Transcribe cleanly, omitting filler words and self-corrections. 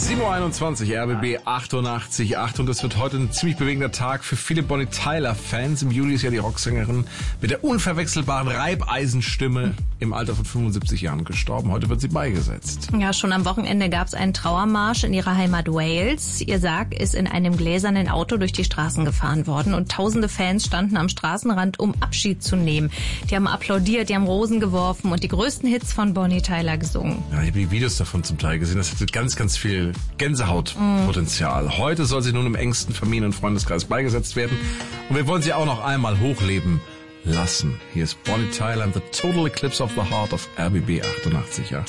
7.21 Uhr, RBB 88.8 und das wird heute ein ziemlich bewegender Tag für viele Bonnie Tyler-Fans. Im Juli ist ja die Rocksängerin mit der unverwechselbaren Reibeisenstimme im Alter von 75 Jahren gestorben. Heute wird sie beigesetzt. Ja, schon am Wochenende gab es einen Trauermarsch in ihrer Heimat Wales. Ihr Sarg ist in einem gläsernen Auto durch die Straßen gefahren worden und tausende Fans standen am Straßenrand, um Abschied zu nehmen. Die haben applaudiert, die haben Rosen geworfen und die größten Hits von Bonnie Tyler gesungen. Ja, ich habe die Videos davon zum Teil gesehen. Das hatte ganz, ganz viel Gänsehautpotenzial. Heute soll sie nun im engsten Familien- und Freundeskreis beigesetzt werden. Und wir wollen sie auch noch einmal hochleben lassen. Hier ist Bonnie Tyler and the Total Eclipse of the Heart auf RBB 88.8.